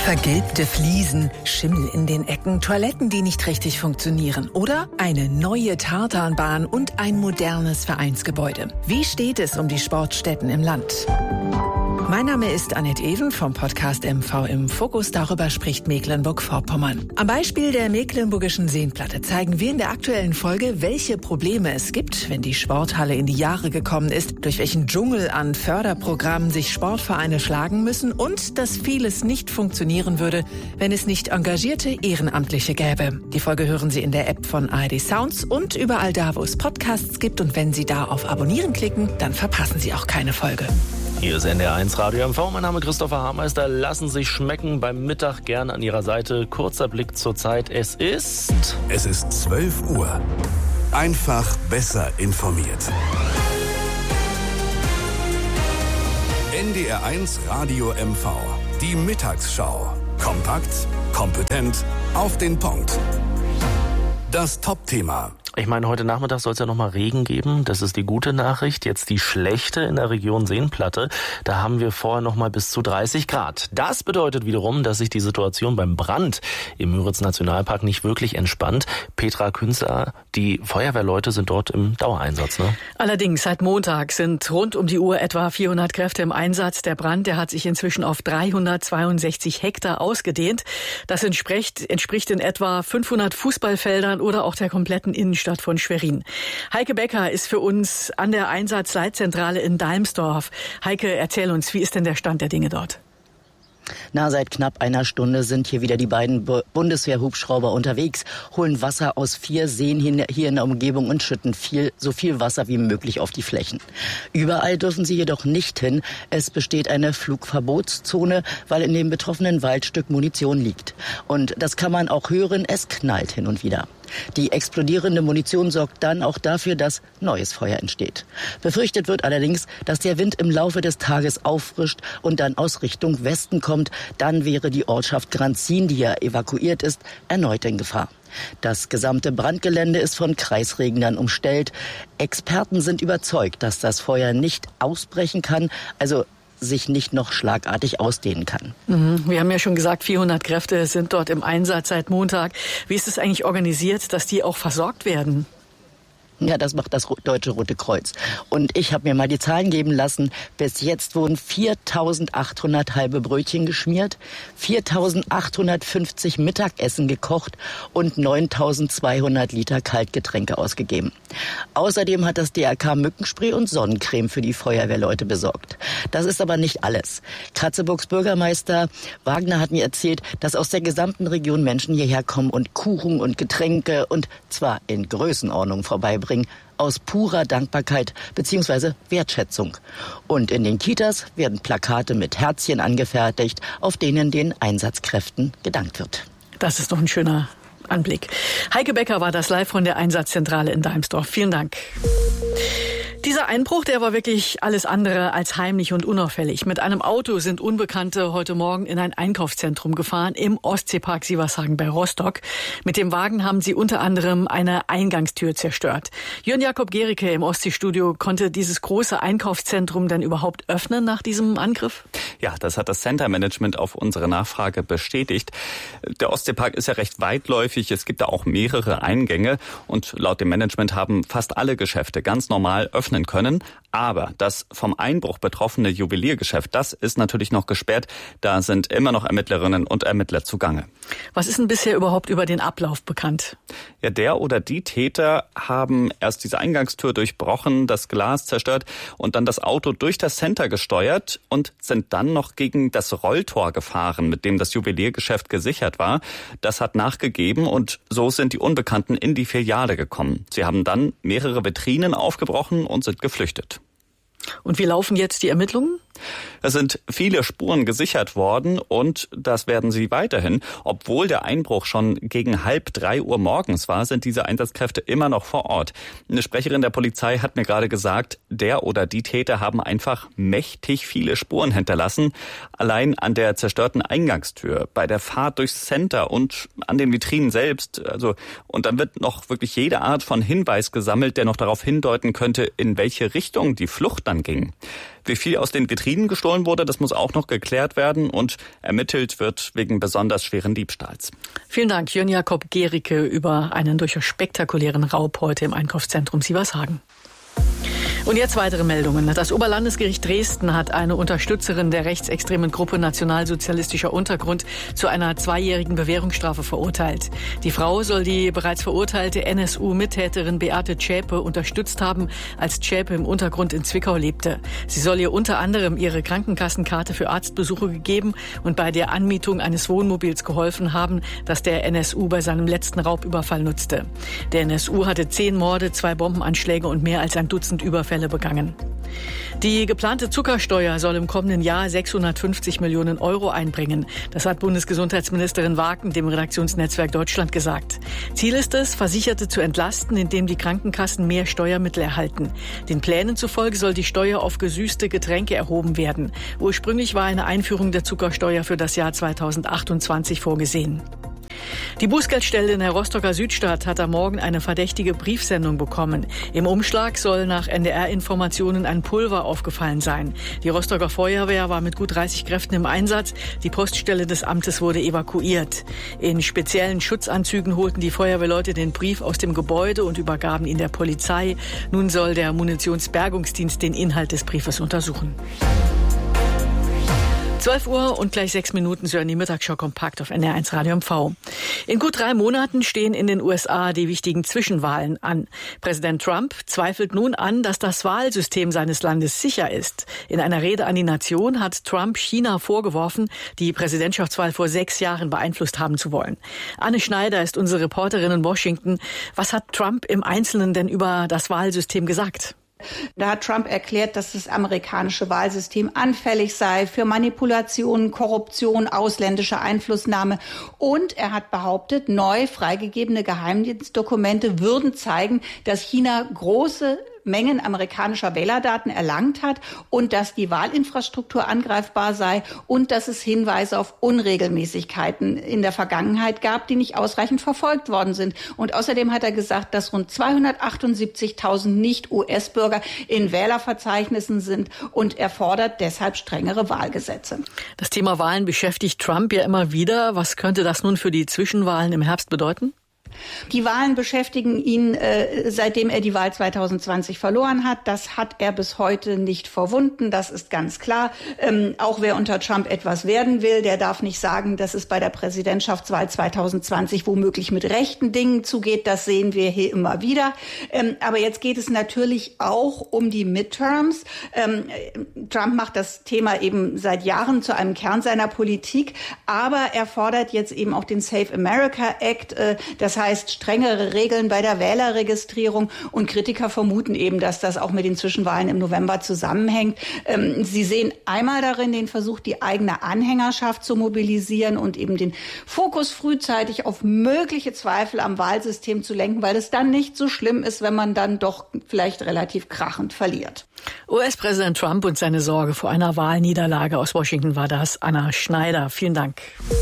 Vergilbte Fliesen, Schimmel in den Ecken, Toiletten, die nicht richtig funktionieren oder eine neue Tartanbahn und ein modernes Vereinsgebäude. Wie steht es um die Sportstätten im Land? Mein Name ist Annette Even vom Podcast MV im Fokus. Darüber spricht Mecklenburg-Vorpommern. Am Beispiel der Mecklenburgischen Seenplatte zeigen wir in der aktuellen Folge, welche Probleme es gibt, wenn die Sporthalle in die Jahre gekommen ist, durch welchen Dschungel an Förderprogrammen sich Sportvereine schlagen müssen und dass vieles nicht funktionieren würde, wenn es nicht engagierte Ehrenamtliche gäbe. Die Folge hören Sie in der App von ARD Sounds und überall da, wo es Podcasts gibt. Und wenn Sie da auf Abonnieren klicken, dann verpassen Sie auch keine Folge. Hier ist NDR1 Radio MV, mein Name ist Christopher Harmeister. Lassen Sie sich schmecken beim Mittag gerne an Ihrer Seite. Kurzer Blick zur Zeit. Es ist 12 Uhr. Einfach besser informiert. NDR1 Radio MV. Die Mittagsschau. Kompakt, kompetent, auf den Punkt. Das Top-Thema. Ich meine, heute Nachmittag soll es ja nochmal Regen geben. Das ist die gute Nachricht. Jetzt die schlechte in der Region Seenplatte. Da haben wir vorher nochmal bis zu 30 Grad. Das bedeutet wiederum, dass sich die Situation beim Brand im Müritz-Nationalpark nicht wirklich entspannt. Petra Künzer, die Feuerwehrleute sind dort im Dauereinsatz, ne? Allerdings, seit Montag sind rund um die Uhr etwa 400 Kräfte im Einsatz. Der Brand, der hat sich inzwischen auf 362 Hektar ausgedehnt. Das entspricht in etwa 500 Fußballfeldern oder auch der kompletten Innenstadt von Schwerin. Heike Becker ist für uns an der Einsatzleitzentrale in Dalmsdorf. Heike, erzähl uns, wie ist denn der Stand der Dinge dort? Seit knapp einer Stunde sind hier wieder die beiden Bundeswehr-Hubschrauber unterwegs, holen Wasser aus 4 Seen hier in der Umgebung und schütten so viel Wasser wie möglich auf die Flächen. Überall dürfen sie jedoch nicht hin. Es besteht eine Flugverbotszone, weil in dem betroffenen Waldstück Munition liegt. Und das kann man auch hören, es knallt hin und wieder. Die explodierende Munition sorgt dann auch dafür, dass neues Feuer entsteht. Befürchtet wird allerdings, dass der Wind im Laufe des Tages auffrischt und dann aus Richtung Westen kommt. Dann wäre die Ortschaft Granzin, die ja evakuiert ist, erneut in Gefahr. Das gesamte Brandgelände ist von Kreisregnern umstellt. Experten sind überzeugt, dass das Feuer nicht ausbrechen kann, also sich nicht noch schlagartig ausdehnen kann. Wir haben ja schon gesagt, 400 Kräfte sind dort im Einsatz seit Montag. Wie ist es eigentlich organisiert, dass die auch versorgt werden? Ja, das macht das Deutsche Rote Kreuz. Und ich habe mir mal die Zahlen geben lassen. Bis jetzt wurden 4.800 halbe Brötchen geschmiert, 4.850 Mittagessen gekocht und 9.200 Liter Kaltgetränke ausgegeben. Außerdem hat das DRK Mückenspray und Sonnencreme für die Feuerwehrleute besorgt. Das ist aber nicht alles. Kratzeburgs Bürgermeister Wagner hat mir erzählt, dass aus der gesamten Region Menschen hierher kommen und Kuchen und Getränke und zwar in Größenordnung vorbeibringen. Aus purer Dankbarkeit bzw. Wertschätzung. Und in den Kitas werden Plakate mit Herzchen angefertigt, auf denen den Einsatzkräften gedankt wird. Das ist doch ein schöner Anblick. Heike Becker war das live von der Einsatzzentrale in Dalmsdorf. Vielen Dank. Dieser Einbruch, der war wirklich alles andere als heimlich und unauffällig. Mit einem Auto sind Unbekannte heute Morgen in ein Einkaufszentrum gefahren im Ostseepark Sievershagen bei Rostock. Mit dem Wagen haben sie unter anderem eine Eingangstür zerstört. Jörn Jakob Gericke im Ostseestudio, konnte dieses große Einkaufszentrum denn überhaupt öffnen nach diesem Angriff? Ja, das hat das Center Management auf unsere Nachfrage bestätigt. Der Ostseepark ist ja recht weitläufig. Es gibt da auch mehrere Eingänge und laut dem Management haben fast alle Geschäfte ganz normal öffnen können. Aber das vom Einbruch betroffene Juweliergeschäft, das ist natürlich noch gesperrt. Da sind immer noch Ermittlerinnen und Ermittler zugange. Was ist denn bisher überhaupt über den Ablauf bekannt? Ja, der oder die Täter haben erst diese Eingangstür durchbrochen, das Glas zerstört und dann das Auto durch das Center gesteuert und sind dann noch gegen das Rolltor gefahren, mit dem das Juweliergeschäft gesichert war. Das hat nachgegeben und so sind die Unbekannten in die Filiale gekommen. Sie haben dann mehrere Vitrinen aufgebrochen und sind geflüchtet. Und wie laufen jetzt die Ermittlungen? Es sind viele Spuren gesichert worden und das werden sie weiterhin. Obwohl der Einbruch schon gegen 2:30 Uhr morgens war, sind diese Einsatzkräfte immer noch vor Ort. Eine Sprecherin der Polizei hat mir gerade gesagt, der oder die Täter haben einfach mächtig viele Spuren hinterlassen. Allein an der zerstörten Eingangstür, bei der Fahrt durchs Center und an den Vitrinen selbst. Und dann wird noch wirklich jede Art von Hinweis gesammelt, der noch darauf hindeuten könnte, in welche Richtung die Flucht dann ging. Wie viel aus den Vitrinen Vitrinen gestohlen wurde, das muss auch noch geklärt werden und ermittelt wird wegen besonders schweren Diebstahls. Vielen Dank, Jörn Jakob Gericke, über einen durchaus spektakulären Raub heute im Einkaufszentrum Sievershagen. Und jetzt weitere Meldungen. Das Oberlandesgericht Dresden hat eine Unterstützerin der rechtsextremen Gruppe Nationalsozialistischer Untergrund zu einer 2-jährigen Bewährungsstrafe verurteilt. Die Frau soll die bereits verurteilte NSU-Mittäterin Beate Zschäpe unterstützt haben, als Zschäpe im Untergrund in Zwickau lebte. Sie soll ihr unter anderem ihre Krankenkassenkarte für Arztbesuche gegeben und bei der Anmietung eines Wohnmobils geholfen haben, das der NSU bei seinem letzten Raubüberfall nutzte. Der NSU hatte 10 Morde, 2 Bombenanschläge und mehr als ein Dutzend Überfälle begangen. Die geplante Zuckersteuer soll im kommenden Jahr 650 Millionen Euro einbringen. Das hat Bundesgesundheitsministerin Wagen dem Redaktionsnetzwerk Deutschland gesagt. Ziel ist es, Versicherte zu entlasten, indem die Krankenkassen mehr Steuermittel erhalten. Den Plänen zufolge soll die Steuer auf gesüßte Getränke erhoben werden. Ursprünglich war eine Einführung der Zuckersteuer für das Jahr 2028 vorgesehen. Die Bußgeldstelle in der Rostocker Südstadt hat am Morgen eine verdächtige Briefsendung bekommen. Im Umschlag soll nach NDR-Informationen ein Pulver aufgefallen sein. Die Rostocker Feuerwehr war mit gut 30 Kräften im Einsatz. Die Poststelle des Amtes wurde evakuiert. In speziellen Schutzanzügen holten die Feuerwehrleute den Brief aus dem Gebäude und übergaben ihn der Polizei. Nun soll der Munitionsbergungsdienst den Inhalt des Briefes untersuchen. 12 Uhr und gleich 6 Minuten, Sie hören die Mittagsschau kompakt auf NDR1 Radio MV. In gut 3 Monaten stehen in den USA die wichtigen Zwischenwahlen an. Präsident Trump zweifelt nun an, dass das Wahlsystem seines Landes sicher ist. In einer Rede an die Nation hat Trump China vorgeworfen, die Präsidentschaftswahl vor 6 Jahren beeinflusst haben zu wollen. Anne Schneider ist unsere Reporterin in Washington. Was hat Trump im Einzelnen denn über das Wahlsystem gesagt? Da hat Trump erklärt, dass das amerikanische Wahlsystem anfällig sei für Manipulation, Korruption, ausländische Einflussnahme. Und er hat behauptet, neu freigegebene Geheimdienstdokumente würden zeigen, dass China große Mengen amerikanischer Wählerdaten erlangt hat und dass die Wahlinfrastruktur angreifbar sei und dass es Hinweise auf Unregelmäßigkeiten in der Vergangenheit gab, die nicht ausreichend verfolgt worden sind. Und außerdem hat er gesagt, dass rund 278.000 Nicht-US-Bürger in Wählerverzeichnissen sind und er fordert deshalb strengere Wahlgesetze. Das Thema Wahlen beschäftigt Trump ja immer wieder. Was könnte das nun für die Zwischenwahlen im Herbst bedeuten? Die Wahlen beschäftigen ihn, seitdem er die Wahl 2020 verloren hat. Das hat er bis heute nicht verwunden. Das ist ganz klar. Auch wer unter Trump etwas werden will, der darf nicht sagen, dass es bei der Präsidentschaftswahl 2020 womöglich mit rechten Dingen zugeht. Das sehen wir hier immer wieder. Aber jetzt geht es natürlich auch um die Midterms. Trump macht das Thema eben seit Jahren zu einem Kern seiner Politik. Aber er fordert jetzt eben auch den Save America Act. Das heißt, strengere Regeln bei der Wählerregistrierung und Kritiker vermuten eben, dass das auch mit den Zwischenwahlen im November zusammenhängt. Sie sehen einmal darin den Versuch, die eigene Anhängerschaft zu mobilisieren und eben den Fokus frühzeitig auf mögliche Zweifel am Wahlsystem zu lenken, weil es dann nicht so schlimm ist, wenn man dann doch vielleicht relativ krachend verliert. US-Präsident Trump und seine Sorge vor einer Wahlniederlage. Aus Washington war das Anna Schneider. Vielen Dank.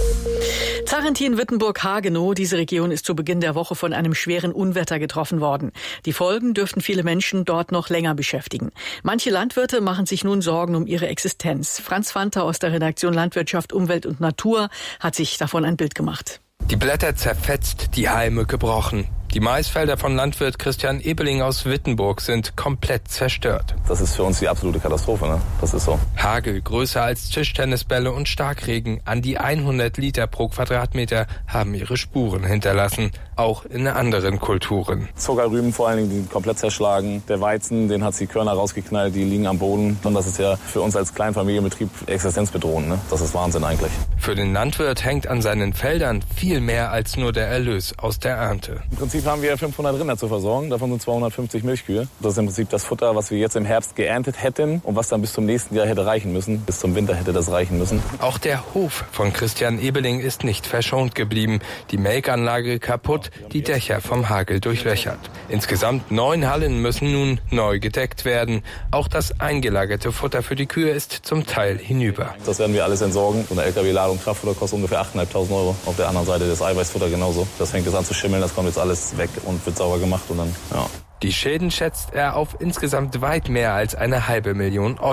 Zarentin-Wittenburg-Hagenow, diese Region ist zu Beginn der Woche von einem schweren Unwetter getroffen worden. Die Folgen dürften viele Menschen dort noch länger beschäftigen. Manche Landwirte machen sich nun Sorgen um ihre Existenz. Franz Fanter aus der Redaktion Landwirtschaft, Umwelt und Natur hat sich davon ein Bild gemacht. Die Blätter zerfetzt, die Halme gebrochen. Die Maisfelder von Landwirt Christian Ebeling aus Wittenburg sind komplett zerstört. Das ist für uns die absolute Katastrophe, ne? Das ist so. Hagel größer als Tischtennisbälle und Starkregen, an die 100 Liter pro Quadratmeter, haben ihre Spuren hinterlassen, auch in anderen Kulturen. Zuckerrüben vor allen Dingen, die sind komplett zerschlagen. Der Weizen, den hat die Körner rausgeknallt, die liegen am Boden. Und das ist ja für uns als Kleinfamilienbetrieb existenzbedrohend, ne? Das ist Wahnsinn eigentlich. Für den Landwirt hängt an seinen Feldern viel mehr als nur der Erlös aus der Ernte. Im Prinzip haben wir 500 Rinder zu versorgen, davon sind 250 Milchkühe. Das ist im Prinzip das Futter, was wir jetzt im Herbst geerntet hätten und was dann bis zum nächsten Jahr hätte reichen müssen. Bis zum Winter hätte das reichen müssen. Auch der Hof von Christian Ebeling ist nicht verschont geblieben. Die Melkanlage kaputt, die Dächer vom Hagel durchlöchert. Insgesamt 9 Hallen müssen nun neu gedeckt werden. Auch das eingelagerte Futter für die Kühe ist zum Teil hinüber. Das werden wir alles entsorgen. So eine LKW-Ladung Kraftfutter kostet ungefähr 8.500 Euro. Auf der anderen Seite das Eiweißfutter genauso. Das fängt jetzt an zu schimmeln, das kommt jetzt alles weg und wird sauber gemacht und dann, ja. Die Schäden schätzt er auf insgesamt weit mehr als 500.000 Euro.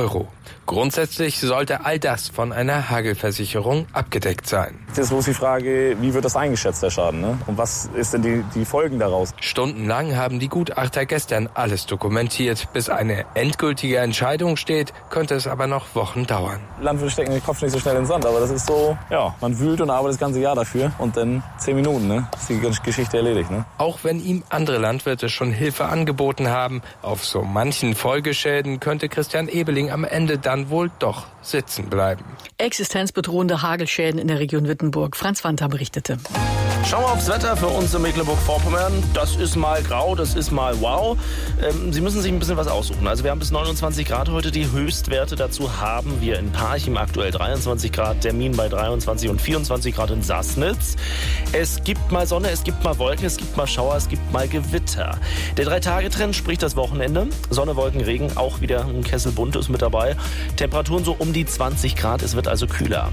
Grundsätzlich sollte all das von einer Hagelversicherung abgedeckt sein. Jetzt ist bloß die Frage, wie wird das eingeschätzt, der Schaden, ne? Und was ist denn die Folgen daraus? Stundenlang haben die Gutachter gestern alles dokumentiert. Bis eine endgültige Entscheidung steht, könnte es aber noch Wochen dauern. Landwirte stecken den Kopf nicht so schnell in den Sand, aber das ist so, ja, man wühlt und arbeitet das ganze Jahr dafür und dann 10 Minuten, ne? Ist die Geschichte erledigt, ne? Auch wenn ihm andere Landwirte schon Hilfe angeboten haben, auf so manchen Folgeschäden könnte Christian Ebeling am Ende dann wohl doch sitzen bleiben. Existenzbedrohende Hagelschäden in der Region Wittenburg. Franz Wanter berichtete. Schauen wir aufs Wetter für uns in Mecklenburg-Vorpommern. Das ist mal grau, das ist mal wow. Sie müssen sich ein bisschen was aussuchen. Also wir haben bis 29 Grad heute die Höchstwerte. Dazu haben wir in Parchim aktuell 23 Grad, Termin bei 23 und 24 Grad in Sassnitz. Es gibt mal Sonne, es gibt mal Wolken, es gibt mal Schauer, es gibt mal Gewitter. Der 3-Tage-Trend spricht das Wochenende. Sonne, Wolken, Regen, auch wieder ein Kessel bunt ist mit dabei. Temperaturen so um die 20 Grad, es wird also kühler.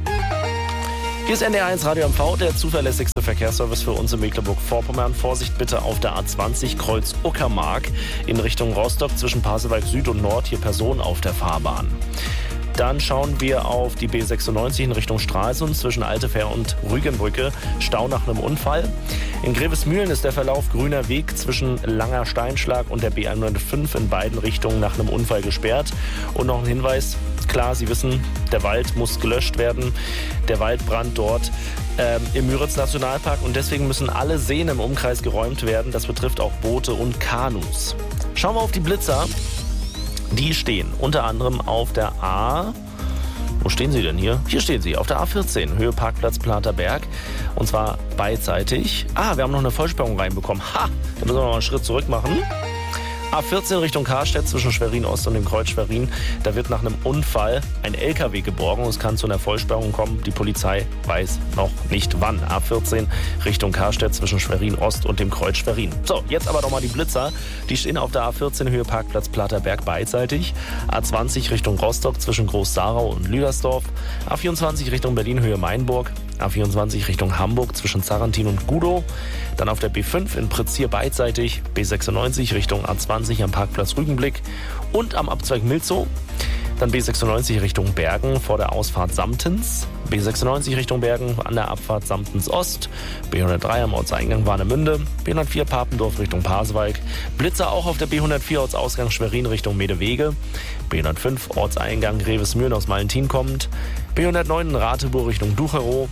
Hier ist NDR1 Radio MV, der zuverlässigste Verkehrsservice für uns in Mecklenburg-Vorpommern. Vorsicht bitte auf der A20 Kreuz Uckermark in Richtung Rostock zwischen Pasewalk Süd und Nord. Hier Personen auf der Fahrbahn. Dann schauen wir auf die B96 in Richtung Stralsund zwischen Altefähr und Rügenbrücke. Stau nach einem Unfall. In Grevesmühlen ist der Verlauf grüner Weg zwischen Langer Steinschlag und der B105 in beiden Richtungen nach einem Unfall gesperrt. Und noch ein Hinweis, klar, Sie wissen, der Wald muss gelöscht werden. Der Waldbrand dort im Müritz-Nationalpark und deswegen müssen alle Seen im Umkreis geräumt werden. Das betrifft auch Boote und Kanus. Schauen wir auf die Blitzer. Die stehen unter anderem auf der A... Wo stehen sie denn hier? Hier stehen sie, auf der A14, Höhe Parkplatz Platerberg. Und zwar beidseitig. Wir haben noch eine Vollsperrung reinbekommen. Da müssen wir noch einen Schritt zurück machen. A14 Richtung Karstedt zwischen Schwerin-Ost und dem Kreuz Schwerin. Da wird nach einem Unfall ein LKW geborgen. Es kann zu einer Vollsperrung kommen. Die Polizei weiß noch nicht wann. A14 Richtung Karstedt zwischen Schwerin-Ost und dem Kreuz Schwerin. So, jetzt aber nochmal die Blitzer. Die stehen auf der A14 Höhe Parkplatz Platerberg beidseitig. A20 Richtung Rostock zwischen Groß-Sarau und Lüdersdorf. A24 Richtung Berlin Höhe Mainburg. A24 Richtung Hamburg zwischen Zarantin und Gudow. Dann auf der B5 in Pritzir beidseitig. B96 Richtung A20 am Parkplatz Rügenblick und am Abzweig Milzow. Dann B96 Richtung Bergen vor der Ausfahrt Samtens. B96 Richtung Bergen an der Abfahrt Samtens Ost. B103 am Ortseingang Warnemünde. B104 Papendorf Richtung Pasewalk. Blitzer auch auf der B104 Ortsausgang Schwerin Richtung Medewege. B105 Ortseingang Grevesmühlen aus Malentin kommend. B109 in Rateburg Richtung Ducherow.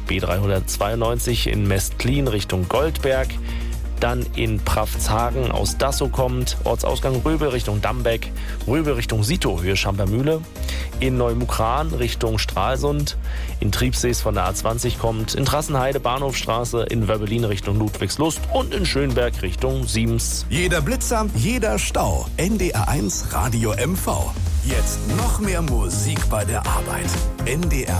B392 in Mestlin Richtung Goldberg. Dann in Pfaffzhagen aus Dassow kommt, Ortsausgang Röbe Richtung Dambeck, Röbe Richtung Sito, Höhe Schampermühle, in Neumukran Richtung Stralsund, in Triebsees von der A20 kommt, in Trassenheide Bahnhofstraße, in Wöbbelin Richtung Ludwigslust und in Schönberg Richtung Siems. Jeder Blitzer, jeder Stau. NDR1 Radio MV. Jetzt noch mehr Musik bei der Arbeit. NDR